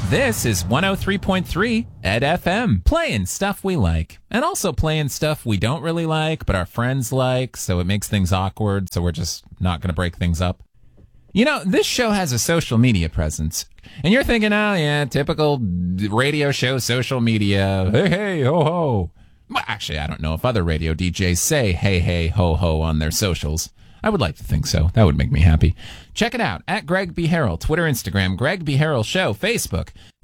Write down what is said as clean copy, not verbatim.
This is 103.3 Ed FM, playing stuff we like, and also playing stuff we don't really like, but our friends like, so it makes things awkward, so we're just not going to break things up. You know, this show has a social media presence, and you're thinking, oh yeah, typical radio show social media, hey, hey, ho, ho. Well, actually, I don't know if other radio DJs say hey, hey, ho, ho on their socials. I would like to think so. That would make me happy. Check it out at Greg B. Harrell, Twitter, Instagram, Greg B. Harrell Show, Facebook.